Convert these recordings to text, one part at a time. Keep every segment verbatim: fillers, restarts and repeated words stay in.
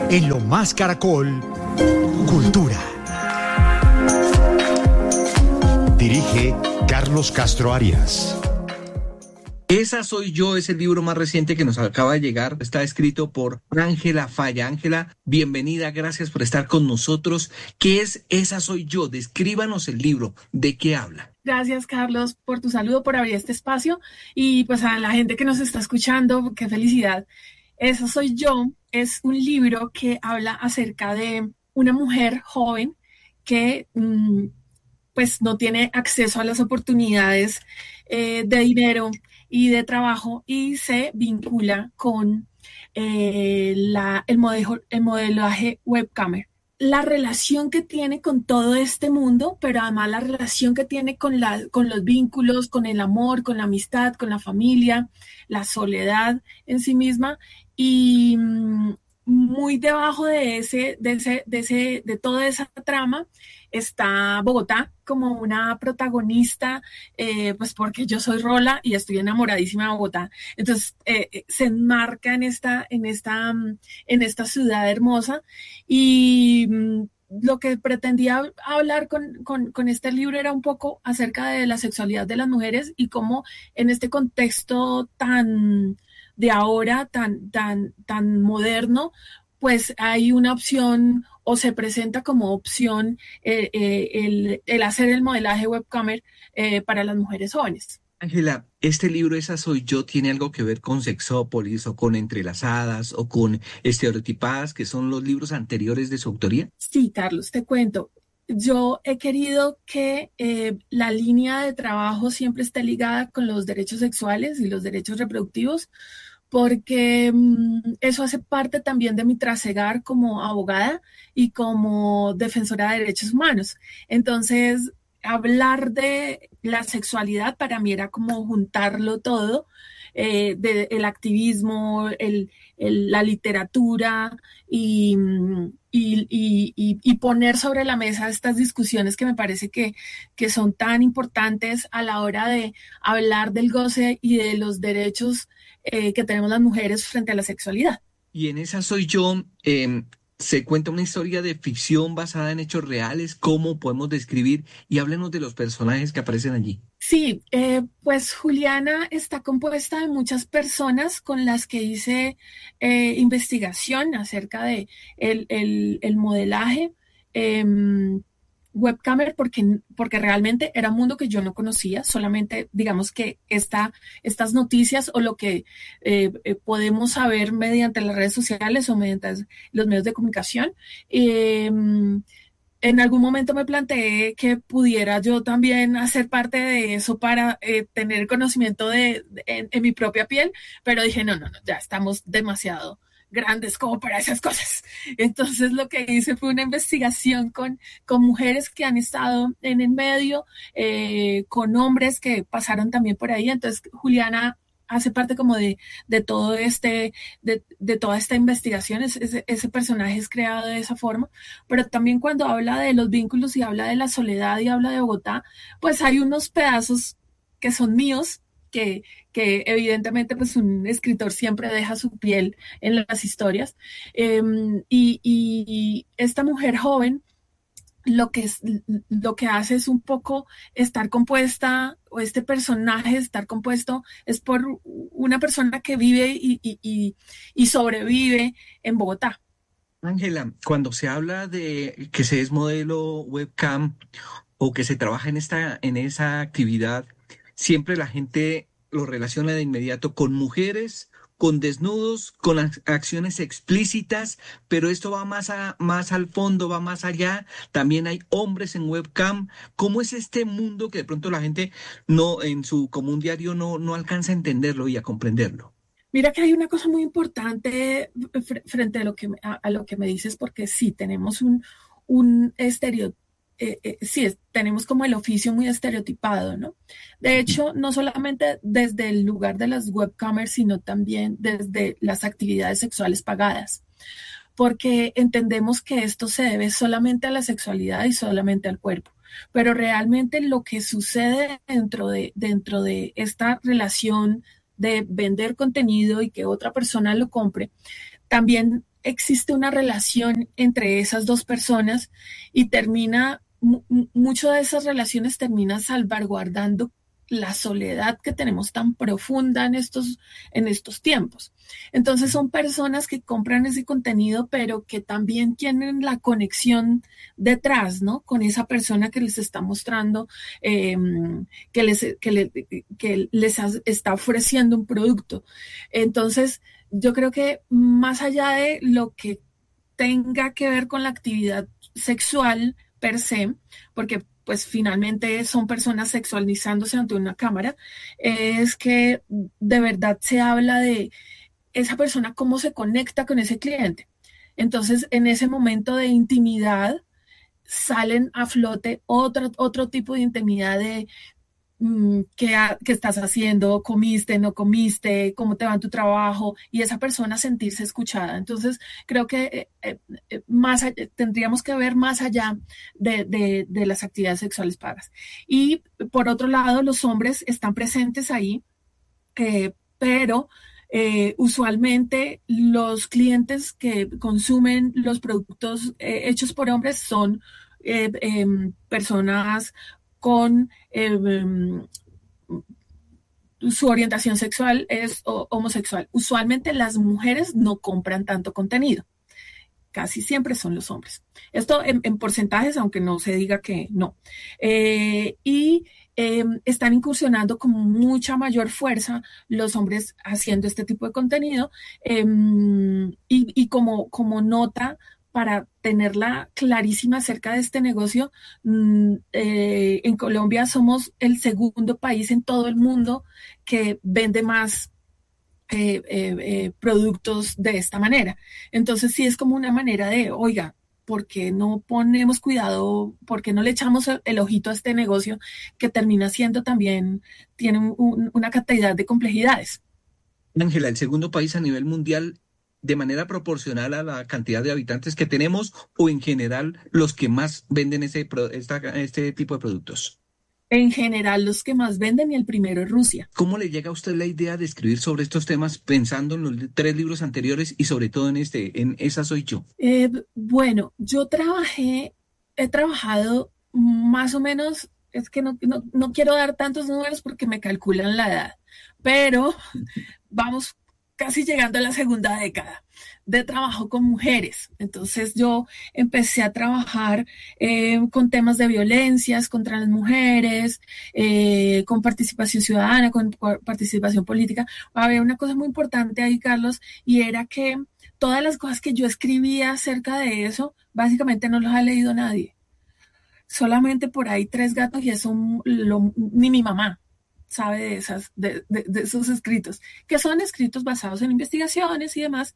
En Lo Más Caracol, Cultura. Dirige Carlos Castro Arias. Esa soy yo es el libro más reciente que nos acaba de llegar. Está escrito por Ángela Falla. Ángela, bienvenida, gracias por estar con nosotros. ¿Qué es Esa soy yo? Descríbanos el libro. ¿De qué habla? Gracias, Carlos, por tu saludo, por abrir este espacio. Y pues a la gente que nos está escuchando, qué felicidad. Esa soy yo es un libro que habla acerca de una mujer joven que mmm, pues no tiene acceso a las oportunidades eh, de dinero y de trabajo y se vincula con eh, la, el, modelo, el modelaje webcamer. La relación que tiene con todo este mundo, pero además la relación que tiene con, la, con los vínculos, con el amor, con la amistad, con la familia, la soledad en sí misma y mmm, muy debajo de ese, de ese, de ese, de toda esa trama está Bogotá como una protagonista, eh, pues porque yo soy Rola y estoy enamoradísima de Bogotá. Entonces eh, se enmarca en esta, en esta, en esta ciudad hermosa y mm, lo que pretendía hablar con, con, con este libro era un poco acerca de la sexualidad de las mujeres y cómo en este contexto tan de ahora, tan, tan, tan moderno, pues hay una opción o se presenta como opción eh, eh, el, el hacer el modelaje webcamer eh, para las mujeres jóvenes. Ángela, ¿este libro Esa soy yo tiene algo que ver con Sexópolis o con Entrelazadas o con Estereotipadas, que son los libros anteriores de su autoría? Sí, Carlos, te cuento. Yo he querido que eh, la línea de trabajo siempre esté ligada con los derechos sexuales y los derechos reproductivos, porque mmm, eso hace parte también de mi trasegar como abogada y como defensora de derechos humanos. Entonces, hablar de la sexualidad para mí era como juntarlo todo, eh, de, el activismo, el, el, la literatura y, y, y, y poner sobre la mesa estas discusiones que me parece que, que son tan importantes a la hora de hablar del goce y de los derechos Eh, que tenemos las mujeres frente a la sexualidad. Y en Esa soy yo, eh, se cuenta una historia de ficción basada en hechos reales. ¿Cómo podemos describir? Y háblenos de los personajes que aparecen allí. Sí, eh, pues Juliana está compuesta de muchas personas con las que hice eh, investigación acerca de el, el, el modelaje. Eh, webcamer porque, porque realmente era un mundo que yo no conocía, solamente digamos que esta, estas noticias o lo que eh, eh, podemos saber mediante las redes sociales o mediante los medios de comunicación. Eh, en algún momento me planteé que pudiera yo también hacer parte de eso para eh, tener conocimiento de, de en, en mi propia piel, pero dije no, no, no, ya estamos demasiado grandes como para esas cosas. Entonces lo que hice fue una investigación con, con mujeres que han estado en el medio, eh, con hombres que pasaron también por ahí. Entonces Juliana hace parte como de, de todo este, de, de toda esta investigación, ese, ese personaje es creado de esa forma, pero también cuando habla de los vínculos y habla de la soledad y habla de Bogotá, pues hay unos pedazos que son míos, que, que evidentemente pues un escritor siempre deja su piel en las historias. Eh, y, y esta mujer joven lo que, es, lo que hace es un poco estar compuesta, o este personaje estar compuesto es por una persona que vive y, y, y, y sobrevive en Bogotá. Ángela, cuando se habla de que se es modelo webcam o que se trabaja en esta, en esa actividad, siempre la gente lo relaciona de inmediato con mujeres, con desnudos, con ac- acciones explícitas, pero esto va más a, más al fondo, va más allá. También hay hombres en webcam. ¿Cómo es este mundo que de pronto la gente no, en su común diario no, no alcanza a entenderlo y a comprenderlo? Mira que hay una cosa muy importante frente a lo que, a, a lo que me dices, porque sí, tenemos un, un estereotipo. Eh, eh, sí, es, tenemos como el oficio muy estereotipado, ¿no? De hecho, no solamente desde el lugar de las webcamers, sino también desde las actividades sexuales pagadas, porque entendemos que esto se debe solamente a la sexualidad y solamente al cuerpo. Pero realmente lo que sucede dentro de, dentro de esta relación de vender contenido y que otra persona lo compre, también existe una relación entre esas dos personas y termina, mucho de esas relaciones termina salvaguardando la soledad que tenemos tan profunda en estos, en estos tiempos. Entonces son personas que compran ese contenido, pero que también tienen la conexión detrás, ¿no? Con esa persona que les está mostrando, eh, que, les, que, le, que les está ofreciendo un producto. Entonces, yo creo que más allá de lo que tenga que ver con la actividad sexual per se, porque pues finalmente son personas sexualizándose ante una cámara, es que de verdad se habla de esa persona, cómo se conecta con ese cliente. Entonces, en ese momento de intimidad, salen a flote otro, otro tipo de intimidad de ¿Qué, ¿qué estás haciendo? ¿Comiste? ¿No comiste? ¿Cómo te va en tu trabajo? Y esa persona sentirse escuchada. Entonces, creo que eh, eh, más allá, tendríamos que ver más allá de, de, de las actividades sexuales pagas. Y por otro lado, los hombres están presentes ahí, eh, pero eh, usualmente los clientes que consumen los productos eh, hechos por hombres son eh, eh, personas con eh, su orientación sexual es homosexual. Usualmente las mujeres no compran tanto contenido. Casi siempre son los hombres. Esto en, en porcentajes, aunque no se diga que no. Eh, y eh, están incursionando con mucha mayor fuerza los hombres haciendo este tipo de contenido. Eh, y, y como, como nota, para tenerla clarísima acerca de este negocio, eh, en Colombia somos el segundo país en todo el mundo que vende más eh, eh, eh, productos de esta manera. Entonces sí es como una manera de, oiga, ¿por qué no ponemos cuidado? ¿Por qué no le echamos el, el ojito a este negocio que termina siendo también, tiene un, una cantidad de complejidades? Ángela, el segundo país a nivel mundial de manera proporcional a la cantidad de habitantes que tenemos o en general los que más venden ese, esta, este tipo de productos? En general, los que más venden y el primero es Rusia. ¿Cómo le llega a usted la idea de escribir sobre estos temas pensando en los tres libros anteriores y sobre todo en este, en Esa Soy Yo? Eh, bueno, yo trabajé, he trabajado más o menos, es que no, no, no quiero dar tantos números porque me calculan la edad, pero vamos casi llegando a la segunda década de trabajo con mujeres. Entonces yo empecé a trabajar eh, con temas de violencias contra las mujeres, eh, con participación ciudadana, con participación política. Había una cosa muy importante ahí, Carlos, y era que todas las cosas que yo escribía acerca de eso, básicamente no los ha leído nadie. Solamente por ahí tres gatos y eso lo, ni mi mamá sabe de, esas, de, de, de esos escritos, que son escritos basados en investigaciones y demás,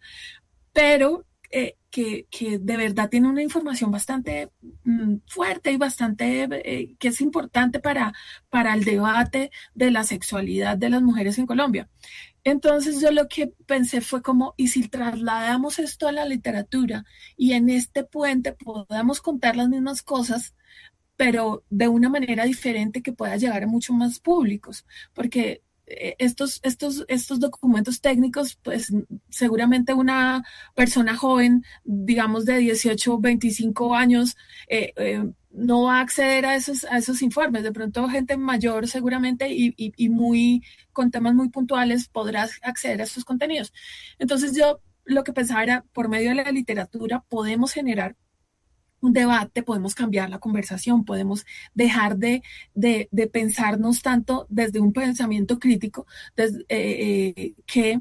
pero eh, que, que de verdad tiene una información bastante mm, fuerte y bastante eh, que es importante para, para el debate de la sexualidad de las mujeres en Colombia. Entonces yo lo que pensé fue como, ¿y si trasladamos esto a la literatura y en este puente podamos contar las mismas cosas, pero de una manera diferente que pueda llegar a muchos más públicos? Porque estos, estos, estos documentos técnicos, pues seguramente una persona joven, digamos de dieciocho, veinticinco años, eh, eh, no va a acceder a esos, a esos informes. De pronto gente mayor seguramente y, y, y muy, con temas muy puntuales podrá acceder a estos contenidos. Entonces yo lo que pensaba era, por medio de la literatura podemos generar un debate, podemos cambiar la conversación, podemos dejar de, de, de pensarnos tanto desde un pensamiento crítico, desde, eh, eh, que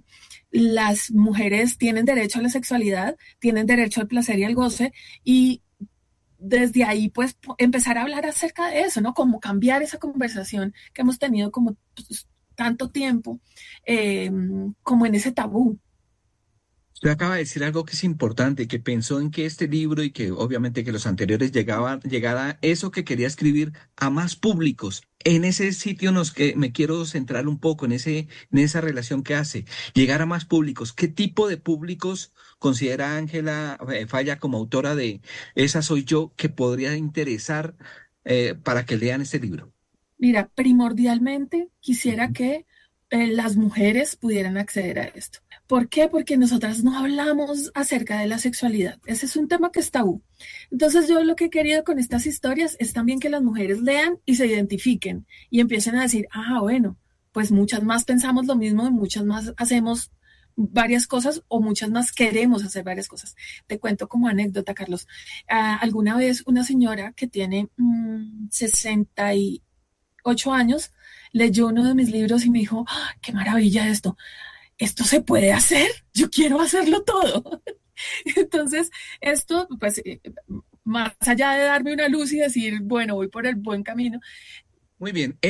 las mujeres tienen derecho a la sexualidad, tienen derecho al placer y al goce, y desde ahí pues empezar a hablar acerca de eso, ¿no? Como cambiar esa conversación que hemos tenido como pues, tanto tiempo, eh, como en ese tabú. Usted acaba de decir algo que es importante, que pensó en que este libro y que obviamente que los anteriores llegaban, llegara eso que quería escribir a más públicos. En ese sitio nos que me quiero centrar un poco en ese, en esa relación que hace, llegar a más públicos. ¿Qué tipo de públicos considera Ángela eh, Falla como autora de Esa Soy Yo que podría interesar eh, para que lean este libro? Mira, primordialmente quisiera que eh, las mujeres pudieran acceder a esto. ¿Por qué? Porque nosotras no hablamos acerca de la sexualidad. Ese es un tema que es tabú. Entonces yo lo que he querido con estas historias es también que las mujeres lean y se identifiquen y empiecen a decir, ah, bueno, pues muchas más pensamos lo mismo y muchas más hacemos varias cosas o muchas más queremos hacer varias cosas. Te cuento como anécdota, Carlos. Uh, alguna vez una señora que tiene mmm, sesenta y ocho años leyó uno de mis libros y me dijo, ¡ah, qué maravilla esto! ¿Esto se puede hacer? Yo quiero hacerlo todo. Entonces, esto, pues, más allá de darme una luz y decir, bueno, voy por el buen camino. Muy bien.